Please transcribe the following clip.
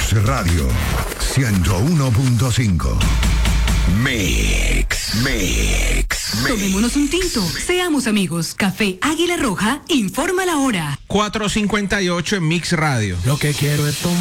Mix Radio 101.5. Mix. Tomémonos un tinto. Seamos amigos. Café Águila Roja informa la hora. 4:58 en Mix Radio. Lo que quiero es tomar.